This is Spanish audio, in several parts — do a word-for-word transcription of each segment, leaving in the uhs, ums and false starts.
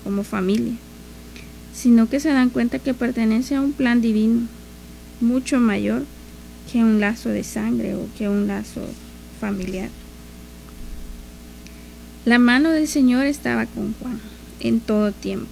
como familia, sino que se dan cuenta que pertenece a un plan divino mucho mayor que un lazo de sangre o que un lazo familiar. La mano del Señor estaba con Juan en todo tiempo.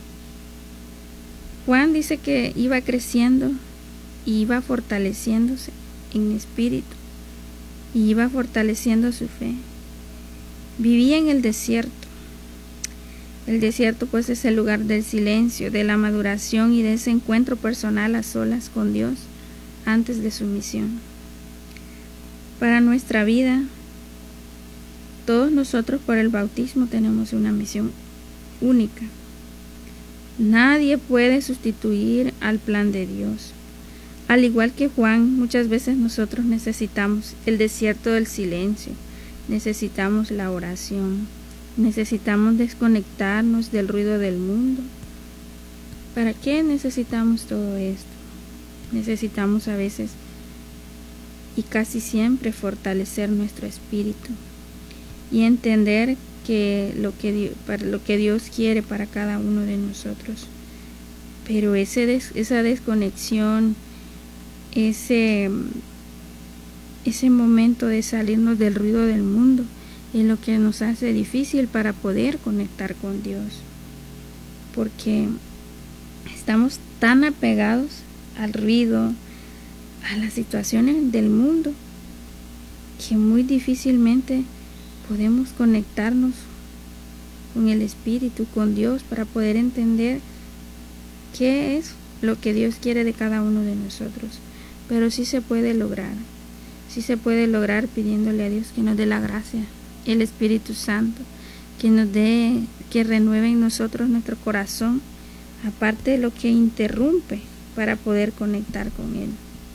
Juan dice que iba creciendo y iba fortaleciéndose en espíritu y iba fortaleciendo su fe. Vivía en el desierto. El desierto pues es el lugar del silencio, de la maduración y de ese encuentro personal a solas con Dios antes de su misión. Para nuestra vida, todos nosotros por el bautismo tenemos una misión única. Nadie puede sustituir al plan de Dios. Al igual que Juan, muchas veces nosotros necesitamos el desierto del silencio, necesitamos la oración, necesitamos desconectarnos del ruido del mundo. ¿Para qué necesitamos todo esto? Necesitamos a veces y casi siempre fortalecer nuestro espíritu y entender que lo que Dios, para lo que Dios quiere para cada uno de nosotros. Pero ese des, esa desconexión, ese, ese momento de salirnos del ruido del mundo es lo que nos hace difícil para poder conectar con Dios, porque estamos tan apegados al ruido, a las situaciones del mundo, que muy difícilmente podemos conectarnos con el Espíritu, con Dios, para poder entender qué es lo que Dios quiere de cada uno de nosotros. Pero sí se puede lograr, sí se puede lograr pidiéndole a Dios que nos dé la gracia, el Espíritu Santo, que nos dé, que renueve en nosotros nuestro corazón, aparte de lo que interrumpe para poder conectar con Él.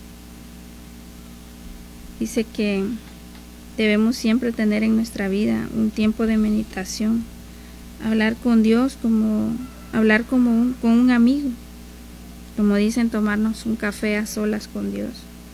Dice que debemos siempre tener en nuestra vida un tiempo de meditación, hablar con Dios como hablar como un, con un amigo, como dicen, tomarnos un café a solas con Dios.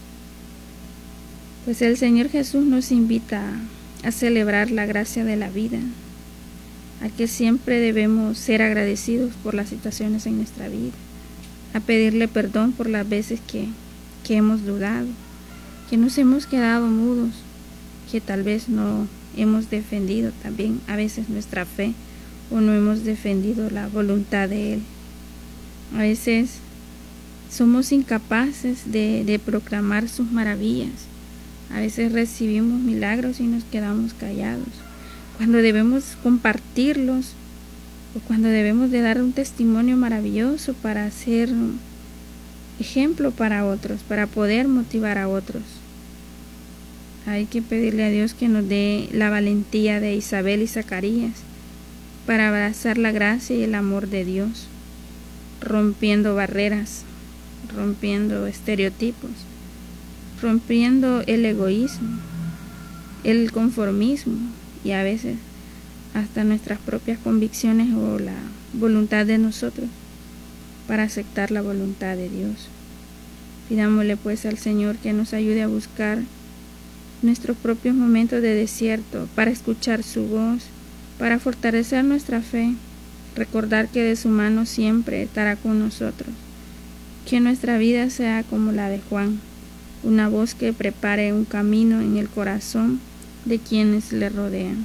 Pues el Señor Jesús nos invita a, a celebrar la gracia de la vida, a que siempre debemos ser agradecidos por las situaciones en nuestra vida, a pedirle perdón por las veces que, que hemos dudado, que nos hemos quedado mudos, que tal vez no hemos defendido también a veces nuestra fe o no hemos defendido la voluntad de Él. A veces somos incapaces de, de proclamar sus maravillas. A veces recibimos milagros y nos quedamos callados, cuando debemos compartirlos o cuando debemos de dar un testimonio maravilloso para ser ejemplo para otros, para poder motivar a otros. Hay que pedirle a Dios que nos dé la valentía de Isabel y Zacarías para abrazar la gracia y el amor de Dios, rompiendo barreras, rompiendo estereotipos, rompiendo el egoísmo, el conformismo y a veces hasta nuestras propias convicciones o la voluntad de nosotros para aceptar la voluntad de Dios. Pidámosle pues al Señor que nos ayude a buscar nuestros propios momentos de desierto para escuchar su voz, para fortalecer nuestra fe, recordar que de su mano siempre estará con nosotros. Que nuestra vida sea como la de Juan, una voz que prepare un camino en el corazón de quienes le rodean.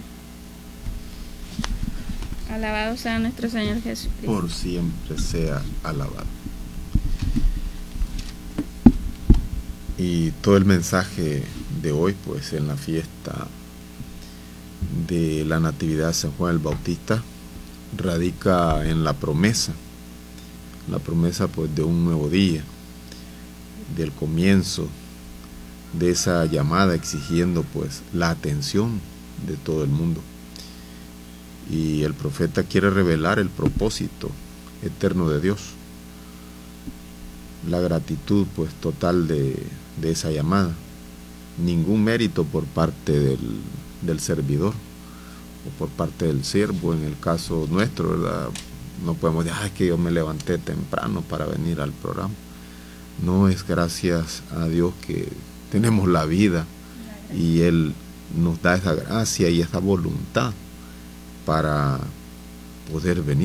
Alabado sea nuestro Señor Jesucristo. Por siempre sea alabado. Y todo el mensaje de hoy, pues en la fiesta de la Natividad de San Juan el Bautista, radica en la promesa, la promesa pues de un nuevo día, del comienzo de esa llamada exigiendo pues la atención de todo el mundo. Y el profeta quiere revelar el propósito eterno de Dios, la gratitud pues total de, de esa llamada, ningún mérito por parte del, del servidor o por parte del siervo. En el caso nuestro, ¿verdad?, no podemos decir, ah, es que yo me levanté temprano para venir al programa. No, es gracias a Dios que tenemos la vida y Él nos da esa gracia y esa voluntad para poder venir.